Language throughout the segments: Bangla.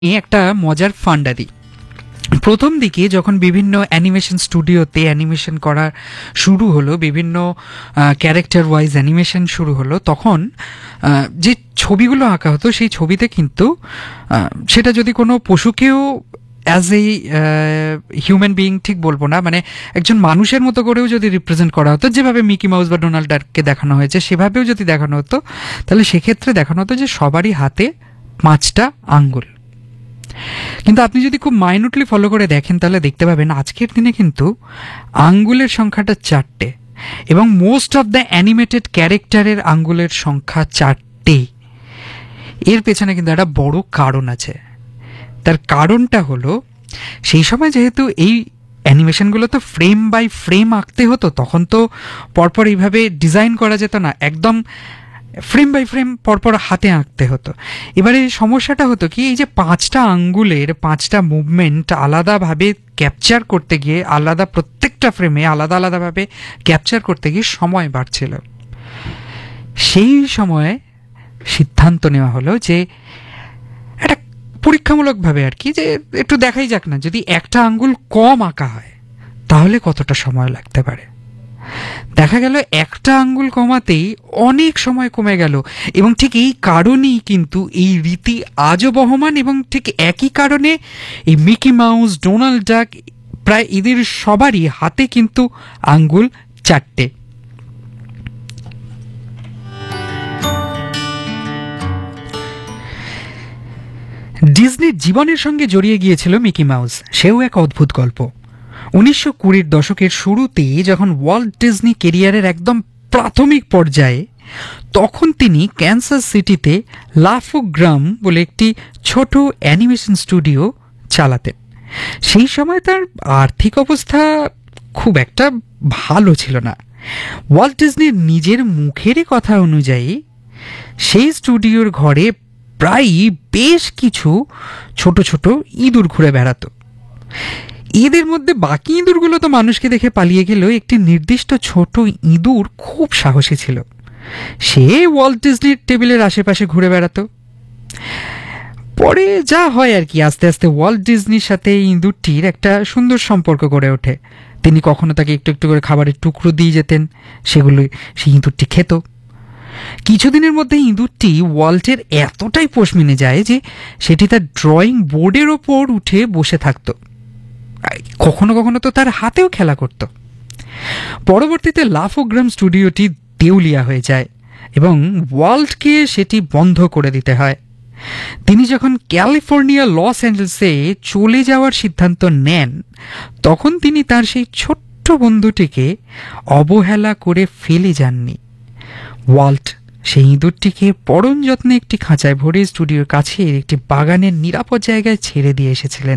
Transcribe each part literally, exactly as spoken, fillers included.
এই একটা মজার ফান্ডারি। প্রথম দিকে যখন বিভিন্ন অ্যানিমেশন স্টুডিওতে অ্যানিমেশন করা শুরু হলো, বিভিন্ন ক্যারেক্টার ওয়াইজ অ্যানিমেশন শুরু হলো, তখন আহ, যে ছবিগুলো আঁকা হতো সেই ছবিতে কিন্তু আহ, সেটা যদি কোনো পশুকেও অ্যাজ এ হিউম্যান বিইং ঠিক বলবো না, মানে একজন মানুষের মতো করেও যদি রিপ্রেজেন্ট করা হতো, যেভাবে মিকি মাউস বা ডোনাল্ড ডাককে দেখানো হয়েছে সেভাবেও যদি দেখানো হতো, তাহলে সেক্ষেত্রে দেখানো হতো যে সবারই হাতে পাঁচটা আঙ্গুল। কিন্তু আপনি যদি খুব মাইনুটলি ফলো করে দেখেন তাহলে দেখতে পাবেন আজকের দিনে কিন্তু আঙ্গুলের সংখ্যাটা চারটে, এবং মোস্ট অফ দ্য অ্যানিমেটেড ক্যারেক্টারের আঙ্গুলের সংখ্যা চারটে। এর পেছনে কিন্তু একটা বড় কারণ আছে। তার কারণটা হলো, সেই সময় যেহেতু এই অ্যানিমেশনগুলো তো ফ্রেম বাই ফ্রেম আঁকতে হতো, তখন তো পরপর এইভাবে ডিজাইন করা যেত না, একদম ফ্রেম বাই ফ্রেম পরপর হাতে আঁকতে হতো। এবারে সমস্যাটা হতো কি, এই যে পাঁচটা আঙ্গুলের পাঁচটা মুভমেন্ট আলাদাভাবে ক্যাপচার করতে গিয়ে, আলাদা প্রত্যেকটা ফ্রেমে আলাদা আলাদাভাবে ক্যাপচার করতে গিয়ে সময় বাড়ছিল। সেই সময়ে সিদ্ধান্ত নেওয়া হলো যে একটা পরীক্ষামূলকভাবে আর কি, যে একটু দেখাই যাক না, যদি একটা আঙ্গুল কম আঁকা হয় তাহলে কতটা সময় লাগতে পারে। দেখা গেল একটা আঙ্গুল কমাতেই অনেক সময় কমে গেল, এবং ঠিক এই কারণেই কিন্তু এই রীতি আজও বহমান, এবং ঠিক একই কারণে এই মিকি মাউস, ডোনাল্ড ডাক, প্রায় এদের সবারই হাতে কিন্তু আঙ্গুল চারটে। ডিজনির জীবনের সঙ্গে জড়িয়ে গিয়েছিল মিকি মাউস, সেও এক অদ্ভুত গল্প। উনিশশো কুড়ির দশকের শুরুতে যখন ওয়াল্ট ডিজনি কেরিয়ারের একদম প্রাথমিক পর্যায়ে, তখন তিনি ক্যানসাস সিটিতে লাফোগ্রাম বলে একটি ছোট অ্যানিমেশন স্টুডিও চালাতেন। সেই সময় তার আর্থিক অবস্থা খুব একটা ভালো ছিল না। ওয়াল্ট ডিজনির নিজের মুখেরই কথা অনুযায়ী সেই স্টুডিওর ঘরে প্রায়ই বেশ কিছু ছোট ছোট ইঁদুর ঘুরে বেড়াতো। এদের মধ্যে বাকি ইঁদুরগুলো তো মানুষকে দেখে পালিয়ে গেলেও একটি নির্দিষ্ট ছোট ইঁদুর খুব সাহসী ছিল। সে ওয়াল্ট ডিজনির টেবিলের আশেপাশে ঘুরে বেড়াতো। পরে যা হয় আর কি, আস্তে আস্তে ওয়াল্ট ডিজনির সাথে ইঁদুরটির একটা সুন্দর সম্পর্ক গড়ে ওঠে। তিনি কখনো তাকে একটু একটু করে খাবারের টুকরো দিয়ে যেতেন, সেগুলো সেই ইঁদুরটি খেত। কিছুদিনের মধ্যে ইঁদুরটি ওয়াল্টের এতটাই পোষ মেনে যায় যে সেটি তার ড্রয়িং বোর্ডের ওপর উঠে বসে থাকতো, কখনো কখনো তো তার হাতেও খেলা করত। পরবর্তীতে লাফোগ্রাম স্টুডিওটি দেউলিয়া হয়ে যায় এবং ওয়াল্টকে সেটি বন্ধ করে দিতে হয়। তিনি যখন ক্যালিফোর্নিয়া লস অ্যাঞ্জেলসে চলে যাওয়ার সিদ্ধান্ত নেন, তখন তিনি তার সেই ছোট্ট বন্ধুটিকে অবহেলা করে ফেলে যাননি। ওয়াল্ট সেই ইঁদুরটিকে পরম যত্নে একটি খাঁচায় ভরে স্টুডিওর কাছে একটি বাগানের নিরাপদ জায়গায় ছেড়ে দিয়ে এসেছিলেন।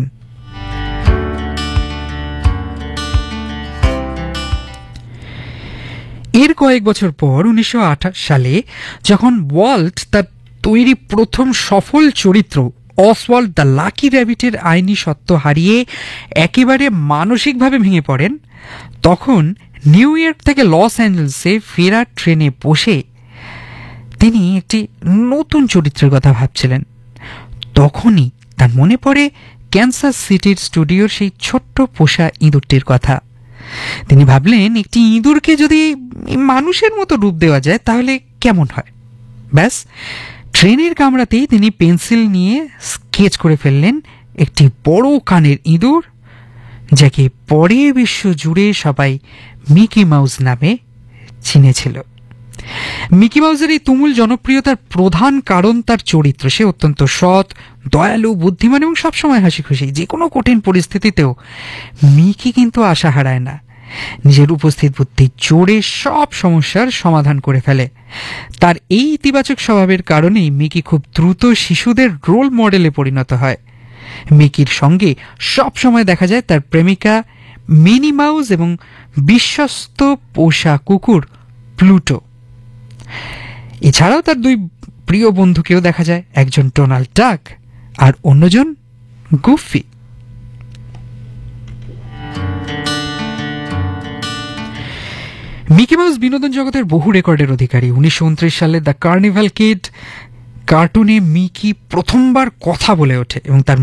এর কয়েক বছর পর উনিশশো আঠাশ সালে যখন ওয়াল্ট তার তৈরি প্রথম সফল চরিত্র অসওয়াল্ড দ্য লাকি র্যাবিটের আইনি সত্ত্ব হারিয়ে একেবারে মানসিকভাবে ভেঙে পড়েন, তখন নিউ ইয়র্ক থেকে লস অ্যাঞ্জেলসে ফেরার ট্রেনে বসে তিনি একটি নতুন চরিত্রের কথা ভাবছিলেন। তখনই তার মনে পড়ে ক্যানসাস সিটির স্টুডিওর সেই ছোট্ট পোষা ইঁদুরটির কথা। তিনি ভাবলেন, একটি ইঁদুরকে যদি মানুষের মতো রূপ দেওয়া যায় তাহলে কেমন হয়। ব্যাস, ট্রেনের কামরাতেই তিনি পেন্সিল নিয়ে স্কেচ করে ফেললেন একটি বড় কানের ইঁদুর, যাকে পরে বিশ্ব জুড়ে সবাই মিকি মাউস নামে চিনেছিল। মিকি মাউসের এই তুমুল জনপ্রিয়তার প্রধান কারণ তার চরিত্র। সে অত্যন্ত সৎ, দয়ালু, বুদ্ধিমান এবং সবসময় হাসি খুশি। যে কোনো কঠিন পরিস্থিতিতেও মিকি কিন্তু আশা হারায় না, নিজের উপস্থিত বুদ্ধি জোরে সব সমস্যার সমাধান করে ফেলে। তার এই ইতিবাচক স্বভাবের কারণেই মিকি খুব দ্রুত শিশুদের রোল মডেলে পরিণত হয়। মিকির সঙ্গে সব সময় দেখা যায় তার প্রেমিকা মিনি মাউস এবং বিশ্বস্ত পোষা কুকুর প্লুটো। এছাড়াও তার দুই প্রিয় বন্ধুকেও দেখা যায়, একজন ডোনাল্ড ডাক আর অন্যজন গুফি। মিকি মাউস বিনোদন জগতের বহু রেকর্ডের অধিকারী। উনিশশো উনত্রিশ সালে দ্য কার্নিভাল কিড, কার্টুনে মিকি প্রথমবার কথা বলে ওঠে এবং তার